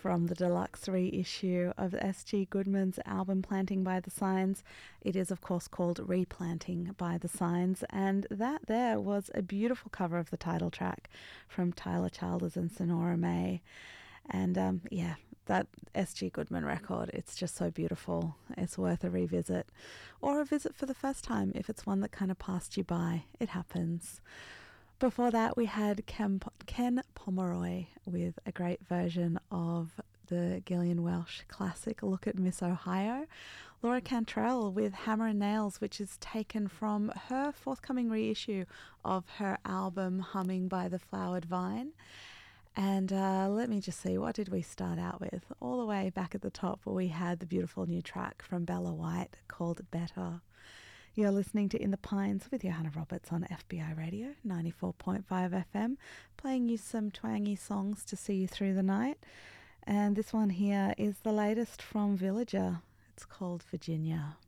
from the deluxe reissue of S.G. Goodman's album Planting by the Signs. It is, of course, called Replanting by the Signs, and that there was a beautiful cover of the title track from Tyler Childers and Sonora May. And that S.G. Goodman record, it's just so beautiful. It's worth a revisit, or a visit for the first time if it's one that kind of passed you by. It happens. Before that, we had Ken Pomeroy with a great version of the Gillian Welsh classic Look at Miss Ohio. Laura Cantrell with Hammer and Nails, which is taken from her forthcoming reissue of her album Humming by the Flowered Vine. And let me just see, what did we start out with? All the way back at the top, we had the beautiful new track from Bella White called Better. You're listening to In the Pines with Johanna Roberts on FBI Radio 94.5 FM, playing you some twangy songs to see you through the night. And this one here is the latest from Villager. It's called Virginia.